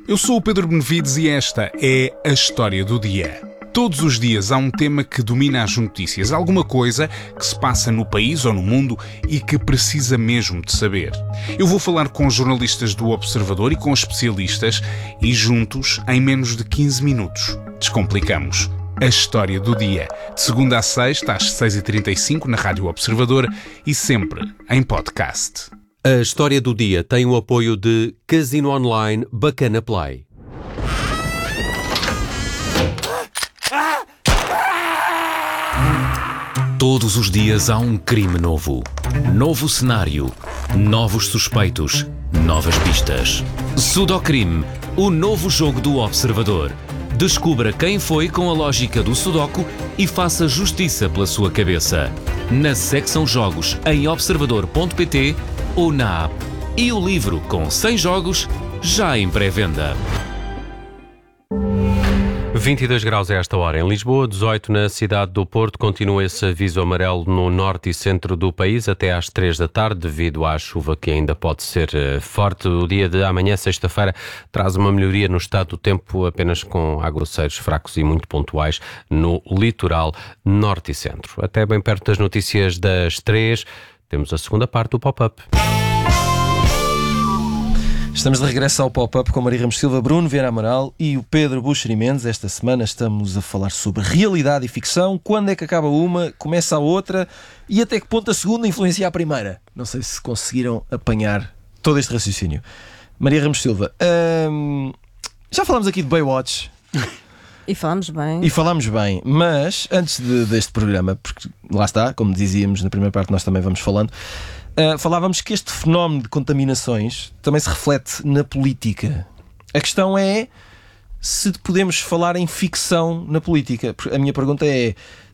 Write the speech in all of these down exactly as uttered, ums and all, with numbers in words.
Eu sou o Pedro Benevides e esta é a História do Dia. Todos os dias há um tema que domina as notícias, alguma coisa que se passa no país ou no mundo e que precisa mesmo de saber. Eu vou falar com jornalistas do Observador e com especialistas e juntos, em menos de quinze minutos, descomplicamos a História do Dia. De segunda a sexta, às seis e trinta e cinco, na Rádio Observador e sempre em podcast. A História do Dia tem o apoio de Casino Online Bacana Play. Todos os dias há um crime novo. Novo cenário, novos suspeitos, novas pistas. Sudocrime, o novo jogo do Observador. Descubra quem foi com a lógica do Sudoku e faça justiça pela sua cabeça. Na secção Jogos em observador ponto pt ou na app. E o livro com cem jogos já em pré-venda. vinte e dois graus a esta hora em Lisboa, dezoito na cidade do Porto. Continua esse aviso amarelo no norte e centro do país até às três da tarde, devido à chuva que ainda pode ser forte. O dia de amanhã, sexta-feira, traz uma melhoria no estado do tempo, apenas com aguaceiros fracos e muito pontuais no litoral norte e centro. Até bem perto das notícias das três, temos a segunda parte do Pop-Up. Estamos de regresso ao Pop-Up com Maria Ramos Silva, Bruno Vieira Amaral e o Pedro Buxeri Mendes. Esta semana estamos a falar sobre realidade e ficção. Quando é que acaba uma, começa a outra e até que ponto a segunda influencia a primeira? Não sei se conseguiram apanhar todo este raciocínio. Maria Ramos Silva, hum, já falámos aqui de Baywatch. E falámos bem. E falámos bem, mas antes de, deste programa, porque lá está, como dizíamos na primeira parte, nós também vamos falando, uh, falávamos que este fenómeno de contaminações também se reflete na política. A questão é se podemos falar em ficção na política. A minha pergunta é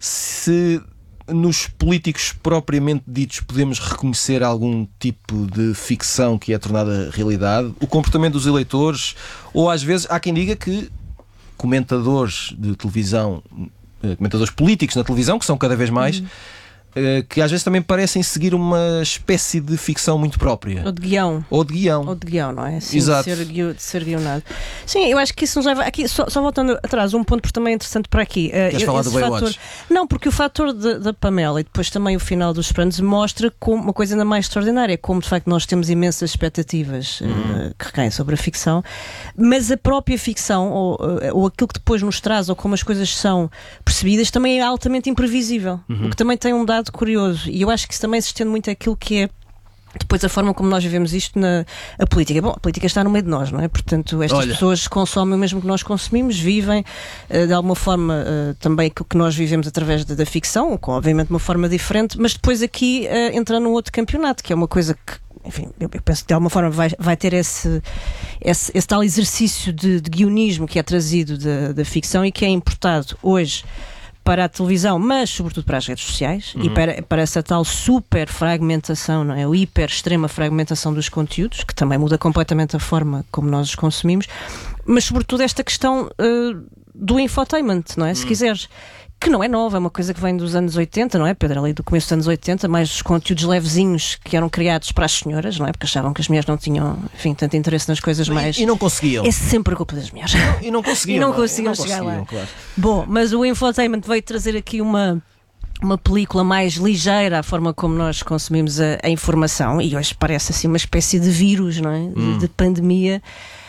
se nos políticos propriamente ditos podemos reconhecer algum tipo de ficção que é tornada realidade, o comportamento dos eleitores, ou às vezes há quem diga que comentadores de televisão, comentadores políticos na televisão, que são cada vez mais, uhum. que às vezes também parecem seguir uma espécie de ficção muito própria. Ou de guião. Ou de guião. Ou de guião, não é? Sim, exato. De ser, guio, de ser guionado. Sim, eu acho que isso nos leva... Aqui, só, só voltando atrás, um ponto porque também é interessante para aqui. Queres uh, falar do Baywatch? Não, porque o fator de, da Pamela e depois também o final dos Sopranos mostra como uma coisa ainda mais extraordinária, como de facto nós temos imensas expectativas uhum. uh, que recaem sobre a ficção, mas a própria ficção, ou, uh, ou aquilo que depois nos traz, ou como as coisas são percebidas, também é altamente imprevisível. Uhum. O que também tem um dado curioso. E eu acho que isso também se estende muito àquilo que é depois a forma como nós vivemos isto na a política. Bom, a política está no meio de nós, não é? Portanto, estas Olha. pessoas consomem o mesmo que nós consumimos, vivem uh, de alguma forma uh, também aquilo que nós vivemos através da, da ficção, com obviamente uma forma diferente, mas depois aqui uh, entra num outro campeonato, que é uma coisa que, enfim, eu, eu penso que de alguma forma vai, vai ter esse, esse, esse tal exercício de, de guionismo que é trazido da, da ficção e que é importado hoje para a televisão, mas sobretudo para as redes sociais uhum. e para, para essa tal super fragmentação, não é? O hiper extrema fragmentação dos conteúdos, que também muda completamente a forma como nós os consumimos, mas sobretudo esta questão uh, do infotainment, não é? Uhum. Se quiseres, que não é nova, é uma coisa que vem dos anos oitenta, não é, Pedro? Ali do começo dos anos oitenta, mais os conteúdos levezinhos que eram criados para as senhoras, não é? Porque achavam que as mulheres não tinham, enfim, tanto interesse nas coisas mais... E, e não conseguiam. É sempre a culpa das mulheres. Não, e não conseguiam. e não não, conseguiam não chegar conseguiam, lá. Claro. Bom, mas o infotainment veio trazer aqui uma... uma película mais ligeira à forma como nós consumimos a, a informação, e hoje parece assim uma espécie de vírus, não é? Hum. De, de pandemia.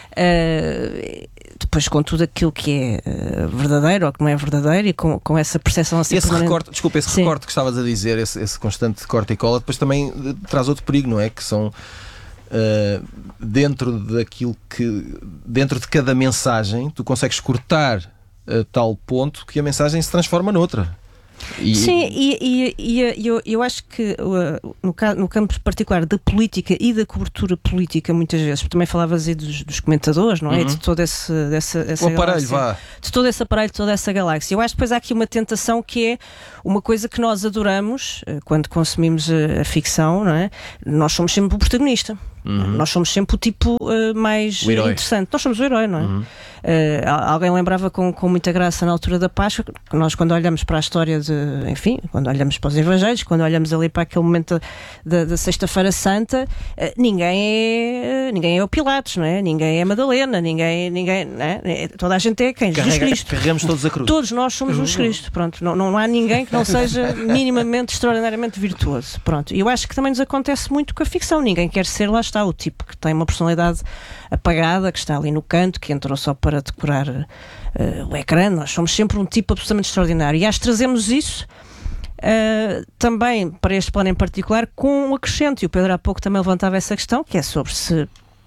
Uh, depois com tudo aquilo que é uh, verdadeiro ou que não é verdadeiro e com, com essa percepção assim esse permanente. recorte, desculpa, esse Sim. recorte que estavas a dizer, esse, esse constante corte e cola, depois também uh, traz outro perigo, não é? Que são uh, dentro daquilo que dentro de cada mensagem tu consegues cortar a tal ponto que a mensagem se transforma noutra. E... Sim, e, e, e eu, eu acho que uh, no, no campo particular da política e da cobertura política, muitas vezes, também falavas aí dos, dos comentadores, não é? Uhum. De todo esse dessa, essa o aparelho, galáxia, vá. de todo esse aparelho, toda essa galáxia. Eu acho que depois há aqui uma tentação que é uma coisa que nós adoramos uh, quando consumimos a, a ficção, não é? Nós somos sempre o protagonista. Uhum. Nós somos sempre o tipo uh, mais interessante. Nós somos o herói, não é? Uhum. Uh, alguém lembrava com, com muita graça na altura da Páscoa, que nós quando olhamos para a história de, enfim, quando olhamos para os Evangelhos, quando olhamos ali para aquele momento da, da Sexta-feira Santa, uh, ninguém é ninguém é o Pilatos, não é? Ninguém é a Madalena, ninguém, ninguém, não é? Toda a gente é quem? Jesus Carrega, Cristo. Carregamos todos a cruz. Todos nós somos Jesus Cristo, pronto. Não, não há ninguém que não seja minimamente, extraordinariamente virtuoso, pronto. E eu acho que também nos acontece muito com a ficção. Ninguém quer ser, lá está, o tipo que tem uma personalidade apagada, que está ali no canto, que entrou só para decorar uh, o ecrã. Nós somos sempre um tipo absolutamente extraordinário e acho que trazemos isso uh, também para este plano em particular com um acrescento, e o Pedro há pouco também levantava essa questão, que é sobre se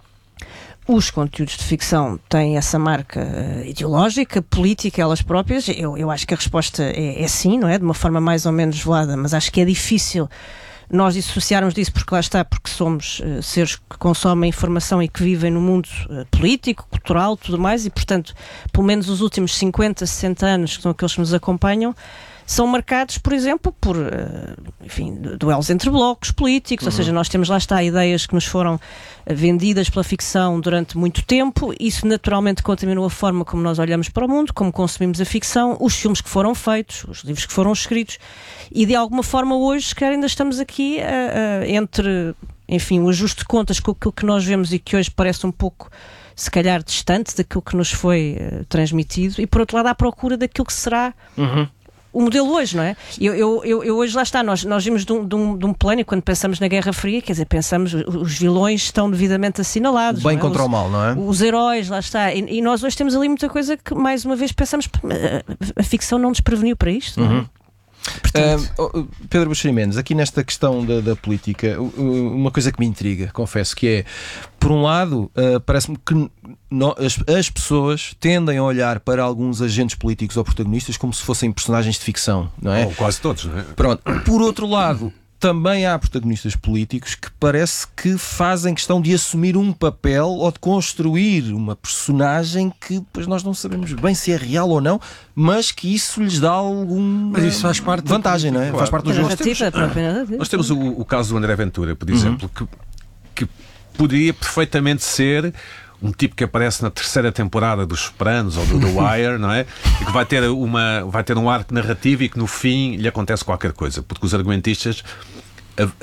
os conteúdos de ficção têm essa marca uh, ideológica, política, elas próprias. Eu, eu acho que a resposta é, é sim, não é? De uma forma mais ou menos velada, mas acho que é difícil nós dissociarmos disso, porque lá está, porque somos uh, seres que consomem informação e que vivem no mundo uh, político, cultural, tudo mais, e portanto, pelo menos os últimos cinquenta, sessenta anos, que são aqueles que nos acompanham, são marcados, por exemplo, por, uh, enfim, duelos entre blocos políticos, uhum. Ou seja, nós temos, lá está, ideias que nos foram vendidas pela ficção durante muito tempo. Isso naturalmente contaminou a forma como nós olhamos para o mundo, como consumimos a ficção, os filmes que foram feitos, os livros que foram escritos, e de alguma forma hoje, se calhar, ainda estamos aqui uh, uh, entre, enfim, o ajuste de contas com aquilo que nós vemos e que hoje parece um pouco, se calhar, distante daquilo que nos foi uh, transmitido, e por outro lado à procura daquilo que será uhum. o modelo hoje, não é? Eu, eu, eu, eu hoje, lá está, nós, nós vimos de um, de, um, de um plano, e quando pensamos na Guerra Fria, quer dizer, pensamos, os vilões estão devidamente assinalados. O bem é? contra os, o mal, não é? Os heróis, lá está. E, e nós hoje temos ali muita coisa que, mais uma vez, pensamos, a, a ficção não nos preveniu para isto, não é? Uhum. Portanto... Uh, Pedro Buxeri Mendes, aqui nesta questão da, da política, uma coisa que me intriga, confesso, que é, por um lado, uh, parece-me que no, as, as pessoas tendem a olhar para alguns agentes políticos ou protagonistas como se fossem personagens de ficção, não é? Ou quase todos, não é? Pronto. Por outro lado, também há protagonistas políticos que parece que fazem questão de assumir um papel ou de construir uma personagem que depois nós não sabemos bem se é real ou não, mas que isso lhes dá alguma mas isso faz parte vantagem, do... não é? Claro. Faz parte do jogo. Nós, nós temos o, o caso do André Ventura, por exemplo, uhum. que, que poderia perfeitamente ser um tipo que aparece na terceira temporada dos Sopranos ou do The Wire, não é? E que vai ter, uma, vai ter um arco narrativo e que no fim lhe acontece qualquer coisa, porque os argumentistas a, a,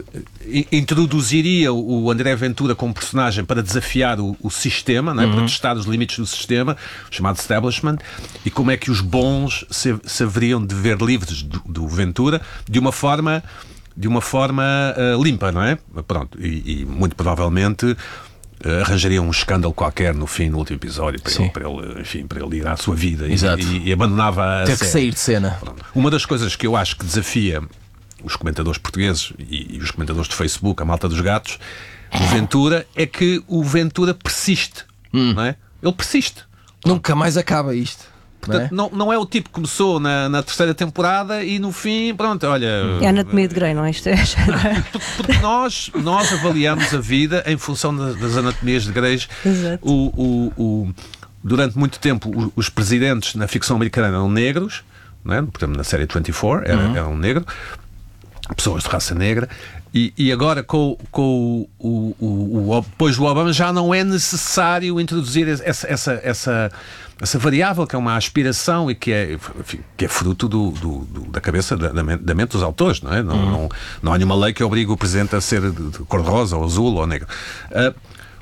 a, introduziria o André Ventura como personagem para desafiar o, o sistema, não é? Uhum. Para testar os limites do sistema, chamado establishment, e como é que os bons se, se haveriam de ver livres do, do Ventura de uma forma, de uma forma uh, limpa, não é? Pronto, e, e muito provavelmente arranjaria um escândalo qualquer no fim, no último episódio, para, ele, para, ele, enfim, para ele ir à sua vida e, e, e abandonava a Ter que sair de cena. Pronto. Uma das coisas que eu acho que desafia os comentadores portugueses e, e os comentadores do Facebook, a malta dos gatos, o Ventura, é que o Ventura persiste, hum. não é? Ele persiste. Nunca mais acaba isto. Portanto, não, é? Não, não é o tipo que começou na, na terceira temporada e no fim, pronto, olha... É a anatomia de Grey, não é isto? Porque, porque nós, nós avaliamos a vida em função das, das anatomias de Grey. Exato. O, o, o, durante muito tempo, os presidentes na ficção americana eram negros, não é? Portanto, na série vinte e quatro era, uhum. eram negros, pessoas de raça negra. E, e agora, com, com o, o, o, o, depois do Obama, já não é necessário introduzir essa, essa, essa, essa variável, que é uma aspiração e que é, enfim, que é fruto do, do, do, da cabeça, da, da mente dos autores, não é? Não, uhum. não, não há nenhuma lei que obrigue o presidente a ser de, de cor-de-rosa, ou azul, ou negro. Uh,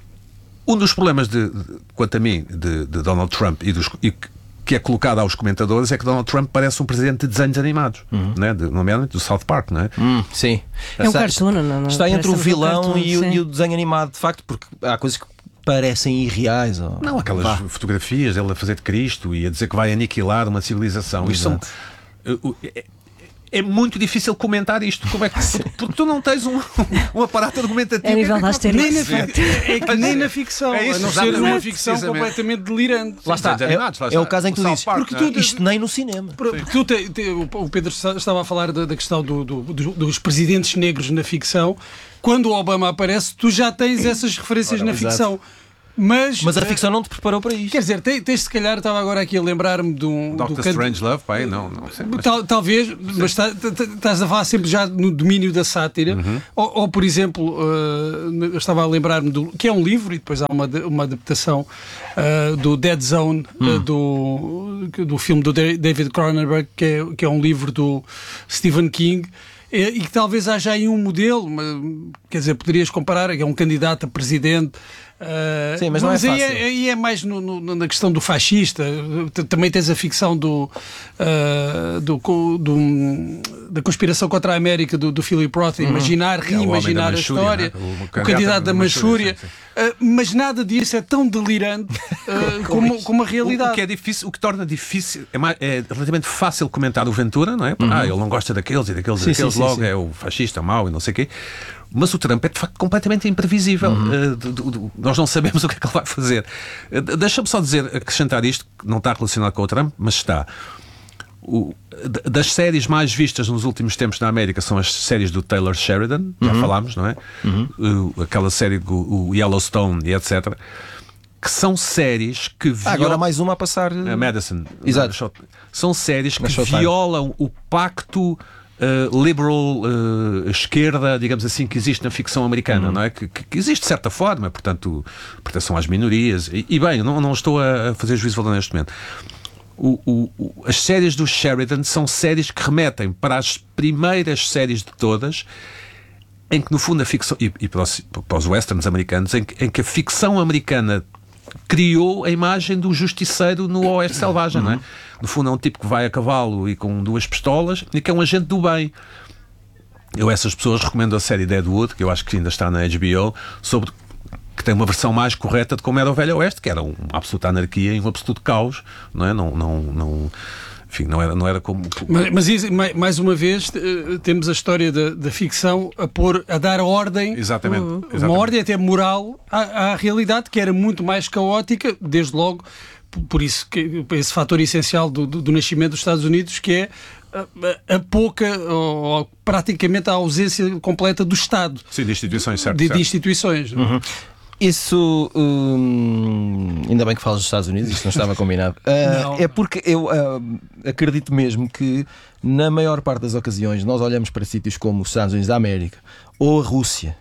um dos problemas, de, de, quanto a mim, de, de Donald Trump e dos... E, que é colocado aos comentadores é que Donald Trump parece um presidente de desenhos animados, uhum. né? de, nomeadamente do South Park, não é? Hum, sim. É um cartoon, não, não está entre o vilão um cartoon, e, o, e o desenho animado, de facto, porque há coisas que parecem irreais. Ou... Não, aquelas bah. fotografias dele a fazer de Cristo e a dizer que vai aniquilar uma civilização. Isto são... Uh, é, é muito difícil comentar isto. Como é que, porque tu não tens um, um aparato argumentativo. É nível da asterisco. É que nem na ficção. É isso, a não ser uma ficção completamente delirante. Lá está. É, lá está. É o caso em que tu dizes. Porque tu, isto nem no cinema. Porque tu te, te, o Pedro estava a falar da, da questão do, do, dos presidentes negros na ficção. Quando o Obama aparece, tu já tens essas referências Ora, na ficção. Mas, Mas a ficção não te preparou para isto. Quer dizer, tens, tens se calhar, estava agora aqui a lembrar-me de um... doutor do Strangelove, pai, não, não sei. Mas... Tal, talvez, sim. Mas tá, tá, estás a falar sempre já no domínio da sátira. Uhum. Ou, ou, por exemplo, uh, eu estava a lembrar-me do... que é um livro, e depois há uma, uma adaptação uh, do Dead Zone, hum. uh, do, do filme do David Cronenberg, que é, que é um livro do Stephen King, e que talvez haja aí um modelo, quer dizer, poderias comparar, que é um candidato a presidente. Uh, Sim, mas não mas é aí fácil. é, aí é mais no, no, na questão do fascista. Também tens a ficção do, uh, do, do da conspiração contra a América do, do Philip Roth, uhum. imaginar, reimaginar é a história, né? o, o candidato, candidato da Manchúria, uh, mas nada disso é tão delirante uh, como, como a realidade. O, o que é difícil, o que torna difícil é, mais, é relativamente fácil comentar o Ventura, não é? Uhum. Ah, ele não gosta daqueles e daqueles, sim, e daqueles sim, logo sim, sim. É o fascista, o mau e não sei o quê. Mas o Trump é de facto completamente imprevisível. Uhum. Uh, do, do, do, nós não sabemos o que é que ele vai fazer. Uh, Deixa-me só dizer, acrescentar isto, que não está relacionado com o Trump, mas está. O, das séries mais vistas nos últimos tempos na América são as séries do Taylor Sheridan, já uhum. falámos, não é? Uhum. Uh, aquela série do o Yellowstone e etcétera. Que são séries que violam... Ah, agora mais uma a passar... A Madison. Exato. São séries que violam o pacto... Uh, liberal uh, esquerda, digamos assim, que existe na ficção americana, uhum. não é? Que, que existe de certa forma, portanto, proteção às minorias. E, e bem, não, não estou a fazer juízo de valor neste momento. O, o, o, as séries do Sheridan são séries que remetem para as primeiras séries de todas, em que no fundo a ficção, e, e para, os, para os westerns americanos, em que, em que a ficção americana criou a imagem do justiceiro no Oeste Selvagem, uhum. não é? No fundo é um tipo que vai a cavalo e com duas pistolas e que é um agente do bem. Eu a essas pessoas recomendo a série Deadwood, que eu acho que ainda está na H B O, sobre que tem uma versão mais correta de como era o Velho Oeste, que era uma absoluta anarquia e um absoluto caos, não é? Não... não, não Enfim, não era, não era como... Mas, mas mais uma vez temos a história da, da ficção a pôr, a dar ordem, exatamente, uma exatamente. ordem até moral à, à realidade, que era muito mais caótica, desde logo, por isso, que, esse fator essencial do, do, do nascimento dos Estados Unidos, que é a, a pouca, ou, ou praticamente a ausência completa do Estado. Sim, de instituições, certo. De, certo. de instituições. Uhum. Isso, hum, ainda bem que falas dos Estados Unidos, isto não estava combinado. Uh, é porque eu uh, acredito mesmo que, na maior parte das ocasiões, nós olhamos para sítios como os Estados Unidos da América, ou a Rússia,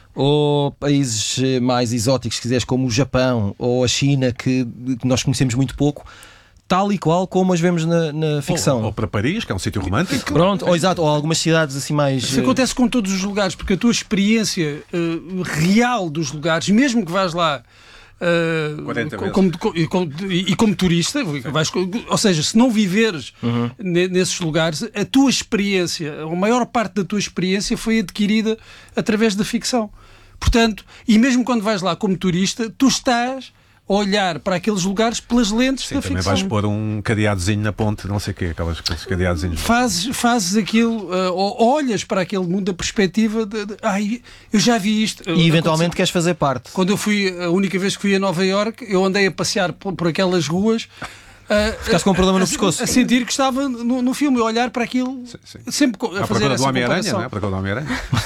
ou países mais exóticos, se quiseres, como o Japão, ou a China, que, que nós conhecemos muito pouco, tal e qual como as vemos na, na ficção. Ou, ou para Paris, que é um sítio romântico. Pronto, ou exato, ou algumas cidades assim mais... Isso acontece com todos os lugares, porque a tua experiência uh, real dos lugares, mesmo que vais lá uh, como, como, como, e como turista, vais, ou seja, se não viveres uhum. nesses lugares, a tua experiência, a maior parte da tua experiência foi adquirida através da ficção. Portanto, e mesmo quando vais lá como turista, tu estás... olhar para aqueles lugares pelas lentes Sim, da também ficção. Vais pôr um cadeadozinho na ponte, não sei o quê, aquelas, aqueles cadeadozinhos. Fazes, fazes aquilo, uh, ou olhas para aquele mundo da perspectiva de, de ai, eu já vi isto. E eventualmente queres fazer parte. Quando eu fui, a única vez que fui a Nova Iorque, eu andei a passear por, por aquelas ruas. Uh, Ficaste com um problema no pescoço. A sentir que estava no, no filme, a olhar para aquilo, sim, sim. sempre a à fazer essa do Homem-Aranha, não é? comparação. Do Homem-Aranha.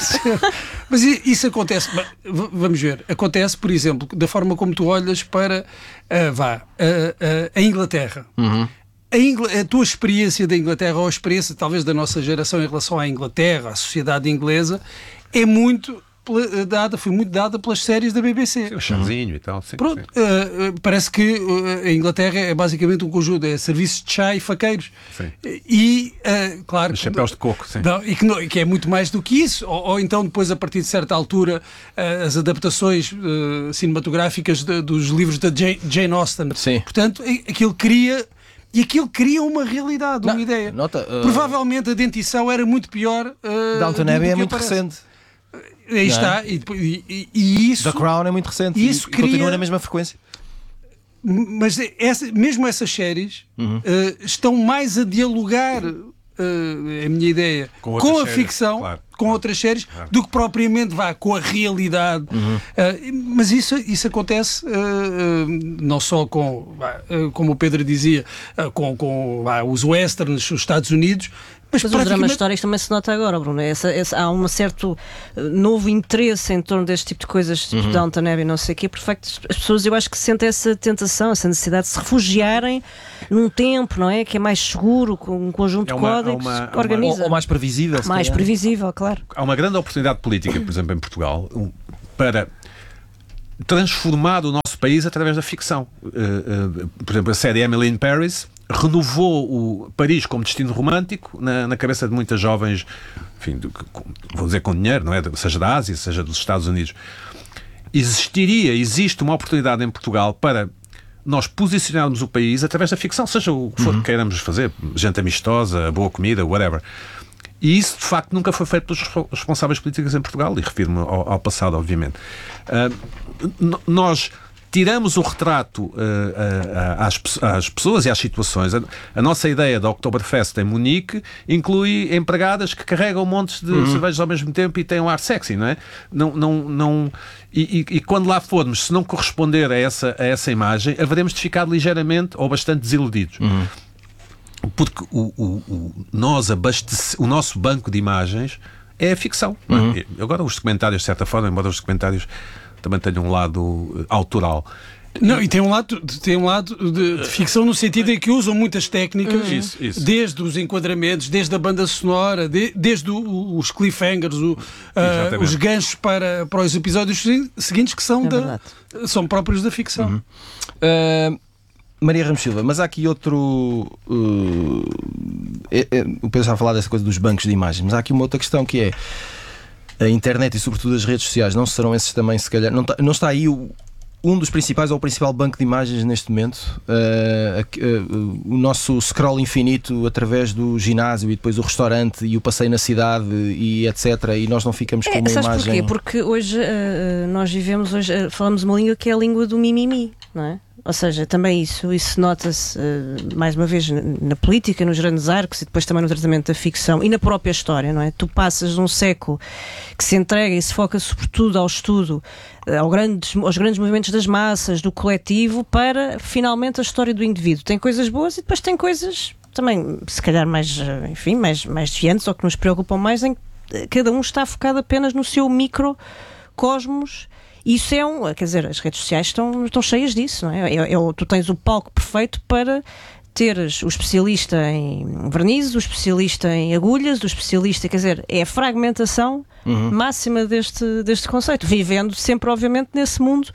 Mas isso acontece, vamos ver, acontece, por exemplo, da forma como tu olhas para uh, vá, uh, uh, a Inglaterra. Uhum. A, Ingl... a tua experiência da Inglaterra, ou a experiência talvez da nossa geração em relação à Inglaterra, à sociedade inglesa, é muito... dada, foi muito dada pelas séries da B B C. Sim, o chazinho uhum. e tal. Sim, Pronto, sim. Uh, parece que uh, a Inglaterra é basicamente um conjunto, é serviços de chá e faqueiros. Sim. E, uh, claro... Os chapéus de coco, sim. Não, e que, não, que é muito mais do que isso. Ou, ou então, depois, a partir de certa altura, uh, as adaptações uh, cinematográficas de, dos livros da Jane, Jane Austen. Sim. Portanto, aquilo cria... E aquilo cria uma realidade, uma não, ideia. Nota, uh... Provavelmente a dentição era muito pior. Uh, Downton Abbey é muito aparece. recente. Aí está, e, e, e isso... The Crown é muito recente e isso e cria... continua na mesma frequência. Mas essa, mesmo essas séries uhum. uh, estão mais a dialogar, uh, é a minha ideia, com, com a séries, ficção, claro, com claro, outras séries, claro. do que propriamente vá com a realidade. Uhum. Uh, mas isso, isso acontece uh, uh, não só com, uh, como o Pedro dizia, uh, com, com uh, os westerns, os Estados Unidos, Mas, Mas praticamente... os dramas históricos também se nota agora, Bruno. Essa, essa, há um certo novo interesse em torno deste tipo de coisas, tipo uhum. Downton Abbey, não sei o quê, porque as pessoas, eu acho que sentem essa tentação, essa necessidade de se refugiarem num tempo, não é? Que é mais seguro, com um conjunto é de uma, códigos uma, que organiza. Ou, ou mais previsível. Mais calhar. previsível, claro. Há uma grande oportunidade política, por exemplo, em Portugal, para transformar o nosso país através da ficção. Uh, uh, por exemplo, a série Emily in Paris renovou o Paris como destino romântico na, na cabeça de muitas jovens, enfim, de, vou dizer com dinheiro, não é? Seja da Ásia, seja dos Estados Unidos. Existiria, existe uma oportunidade em Portugal para nós posicionarmos o país através da ficção, seja o que for uhum. que queiramos fazer, gente amistosa, boa comida, whatever. E isso, de facto, nunca foi feito pelos responsáveis políticos em Portugal, e refiro-me ao, ao passado, obviamente. Uh, nós tiramos o retrato uh, uh, às, às pessoas e às situações. A, a nossa ideia da Oktoberfest em Munique inclui empregadas que carregam montes de uhum. cervejas ao mesmo tempo e têm um ar sexy, não é? Não, não, não, e, e, e quando lá formos, se não corresponder a essa, a essa imagem, haveremos de ficar ligeiramente ou bastante desiludidos. Uhum. Porque o, o, o, nós abastece, o nosso banco de imagens é a ficção. Uhum. Agora os documentários, de certa forma, embora os documentários também tenham um lado autoral. Não, e tem um lado, tem um lado de, de ficção no sentido em que usam muitas técnicas, uhum. isso, isso. desde os enquadramentos, desde a banda sonora, de, desde o, os cliffhangers, o, uh, os ganchos para, para os episódios seguintes que são, é da, são próprios da ficção. Uhum. Uh, Maria Ramos Silva, mas há aqui outro... Uh, é, é, o Pedro já a falar dessa coisa dos bancos de imagens, mas há aqui uma outra questão que é a internet e sobretudo as redes sociais. Não serão esses também, se calhar... Não está, não está aí o, um dos principais ou o principal banco de imagens neste momento? Uh, uh, uh, o nosso scroll infinito através do ginásio e depois o restaurante e o passeio na cidade e etcétera. E nós não ficamos com é, uma sabes imagem... Porquê? Porque hoje uh, nós vivemos, hoje uh, falamos uma língua que é a língua do mimimi, não é? Ou seja, também isso, isso nota-se, uh, mais uma vez, na, na política, nos grandes arcos e depois também no tratamento da ficção e na própria história, não é? Tu passas um século que se entrega e se foca sobretudo ao estudo, uh, ao grandes, aos grandes movimentos das massas, do coletivo, para, finalmente, a história do indivíduo. Tem coisas boas e depois tem coisas, também, se calhar, mais, uh, enfim, mais, mais defiantes ou que nos preocupam mais, em que cada um está focado apenas no seu microcosmos. Isso é um, quer dizer, as redes sociais estão, estão cheias disso, não é? É, é? Tu tens o palco perfeito para teres o especialista em vernizes, o especialista em agulhas, o especialista, quer dizer, é a fragmentação uhum. máxima deste, deste conceito, vivendo sempre, obviamente, nesse mundo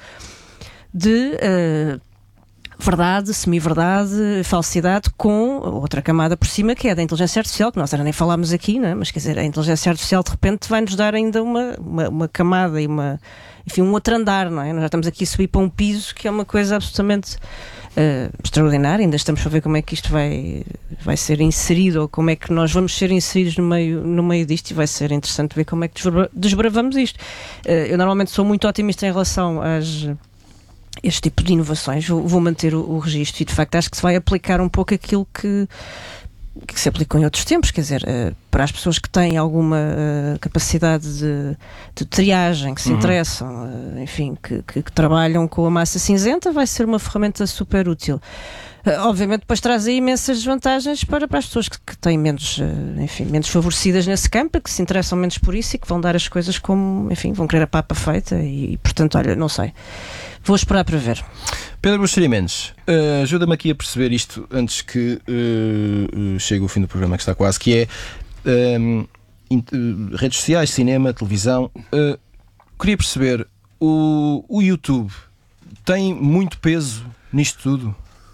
de uh, verdade, semi-verdade, falsidade, com outra camada por cima, que é da inteligência artificial, que nós ainda nem falámos aqui, não é? Mas quer dizer, a inteligência artificial de repente vai-nos dar ainda uma, uma, uma camada e uma, enfim, um outro andar, não é? Nós já estamos aqui a subir para um piso que é uma coisa absolutamente uh, extraordinária. Ainda estamos para ver como é que isto vai, vai ser inserido, ou como é que nós vamos ser inseridos no meio, no meio disto, e vai ser interessante ver como é que desbravamos isto. Uh, eu normalmente sou muito otimista em relação às este tipo de inovações, vou, vou manter o, o registro, e de facto acho que se vai aplicar um pouco aquilo que, que se aplicou em outros tempos, quer dizer, uh, para as pessoas que têm alguma uh, capacidade de, de triagem, que se uhum. interessam, uh, enfim, que, que, que trabalham com a massa cinzenta, vai ser uma ferramenta super útil. Uh, obviamente depois traz aí imensas desvantagens para, para as pessoas que, que têm menos, uh, enfim, menos favorecidas nesse campo, que se interessam menos por isso e que vão dar as coisas como, enfim, vão querer a papa feita e, e portanto, olha, não sei. Vou esperar para ver. Pedro Buxeri Mendes, uh, ajuda-me aqui a perceber isto antes que uh, uh, chegue o fim do programa, que está quase, que é um, uh, redes sociais, cinema, televisão. Uh, queria perceber, o, o YouTube tem muito peso nisto tudo?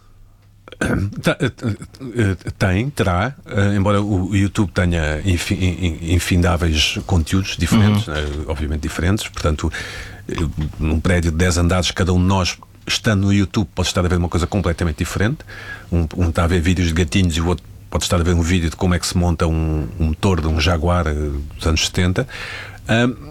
Tem, terá, embora o YouTube tenha infindáveis conteúdos diferentes, uhum. obviamente diferentes, portanto, num prédio de dez andares, cada um de nós, estando no YouTube, pode estar a ver uma coisa completamente diferente. Um, um está a ver vídeos de gatinhos e o outro pode estar a ver um vídeo de como é que se monta um, um motor de um Jaguar dos anos setenta. Um,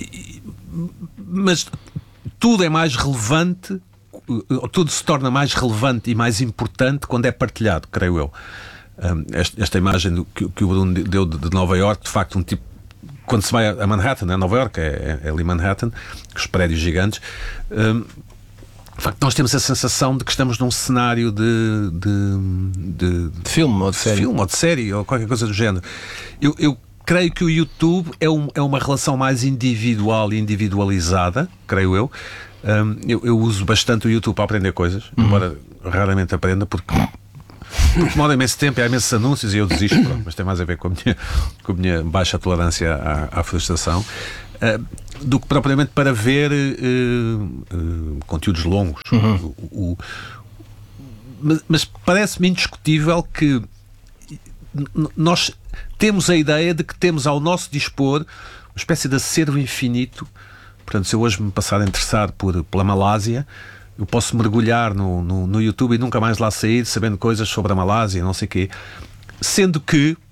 mas tudo é mais relevante, tudo se torna mais relevante e mais importante quando é partilhado, creio eu. Um, esta, esta imagem do, que, que o Bruno deu de, de Nova Iorque, de facto, um tipo, quando se vai a Manhattan, né? Nova Iorque é, é, é ali Manhattan, os prédios gigantes, um, de facto, nós temos a sensação de que estamos num cenário de, de, de, de filme ou de série. filme ou de série ou qualquer coisa do género. Eu, eu creio que o YouTube é, um, é uma relação mais individual e individualizada, creio eu. Um, eu. Eu uso bastante o YouTube para aprender coisas, uhum. embora raramente aprenda, porque demora imenso tempo, há imensos anúncios e eu desisto, pronto, mas tem mais a ver com a minha, com a minha baixa tolerância à, à frustração. Uh, do que propriamente para ver uh, uh, conteúdos longos. Uhum. O, o, mas mas parece-me indiscutível que nós temos a ideia de que temos ao nosso dispor uma espécie de acervo infinito. Portanto, se eu hoje me passar a interessar por, pela Malásia, eu posso mergulhar no, no, no YouTube e nunca mais lá sair sabendo coisas sobre a Malásia, não sei o quê. Sendo que